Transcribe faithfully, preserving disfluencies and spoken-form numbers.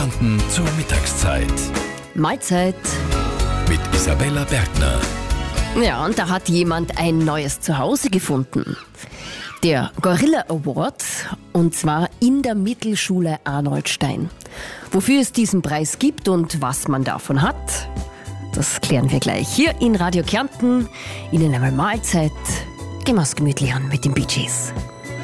Zur Mittagszeit Mahlzeit. mit Isabella Bergner. Ja, und da hat jemand ein neues Zuhause gefunden. Der Gorilla Award, und zwar in der Mittelschule Arnoldstein. Wofür es diesen Preis gibt und was man davon hat, das klären wir gleich hier in Radio Kärnten. Ihnen einmal Mahlzeit. Gehen wir's gemütlich an mit den Bee Gees.